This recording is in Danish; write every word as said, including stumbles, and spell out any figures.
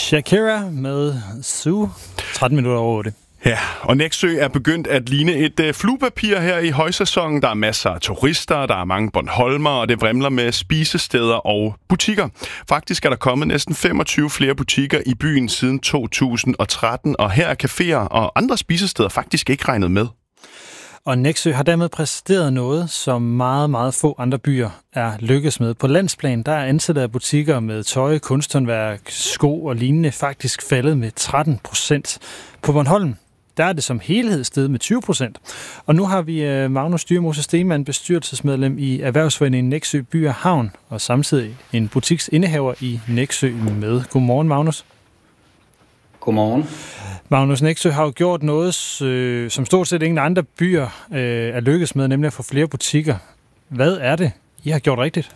Shakira med Sue, tretten minutter over otte. Ja, og Nexø er begyndt at ligne et øh, fluepapir her i højsæsonen. Der er masser af turister, der er mange bornholmer, og det vrimler med spisesteder og butikker. Faktisk er der kommet næsten femogtyve flere butikker i byen siden to tusind og tretten, og her er caféer og andre spisesteder faktisk ikke regnet med. Og Nexø har dermed præsteret noget, som meget, meget få andre byer er lykkes med. På landsplan, der er antallet af butikker med tøj, kunsthåndværk, sko og lignende faktisk faldet med tretten procent. På Bornholm, der er det som helhed steget med tyve procent. Og nu har vi Magnus Dyrmose Stemann, bestyrelsesmedlem i Erhvervsforeningen Nexø By og Havn, og samtidig en butiksindehaver i Nexø med. Godmorgen, Magnus. Godmorgen. Magnus, Nexø har jo gjort noget, øh, som stort set ingen andre byer øh, er lykkes med, nemlig at få flere butikker. Hvad er det, I har gjort rigtigt?